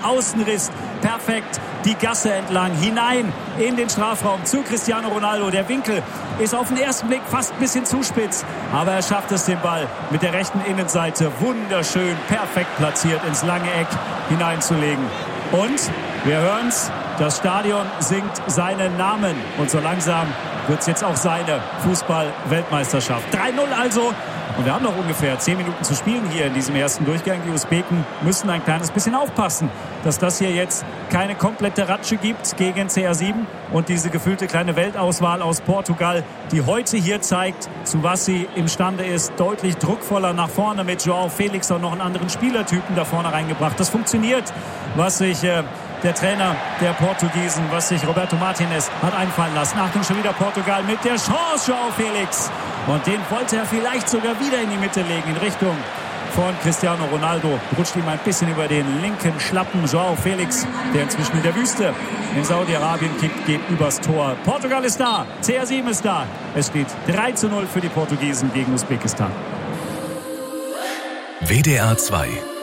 Außenriss, perfekt die Gasse entlang, hinein in den Strafraum zu Cristiano Ronaldo. Der Winkel ist auf den ersten Blick fast ein bisschen zu spitz, aber er schafft es, den Ball mit der rechten Innenseite wunderschön, perfekt platziert ins lange Eck hineinzulegen. Und wir hören's, das Stadion singt seinen Namen und so langsam wird es jetzt auch seine Fußball-Weltmeisterschaft. 3-0 also. Und wir haben noch ungefähr 10 Minuten zu spielen hier in diesem ersten Durchgang. Die Usbeken müssen ein kleines bisschen aufpassen, dass das hier jetzt keine komplette Ratsche gibt gegen CR7 und diese gefühlte kleine Weltauswahl aus Portugal, die heute hier zeigt, zu was sie imstande ist. Deutlich druckvoller nach vorne mit João Felix und noch einen anderen Spielertypen da vorne reingebracht. Das funktioniert, was sich der Trainer der Portugiesen, was sich Roberto Martinez hat einfallen lassen. Achtung, schon wieder Portugal mit der Chance, João Felix. Und den wollte er vielleicht sogar wieder in die Mitte legen, in Richtung von Cristiano Ronaldo. Rutscht ihm ein bisschen über den linken Schlappen. João Felix, der inzwischen in der Wüste in Saudi-Arabien kickt, geht übers Tor. Portugal ist da, CR7 ist da. Es steht 3-0 für die Portugiesen gegen Usbekistan. WDR 2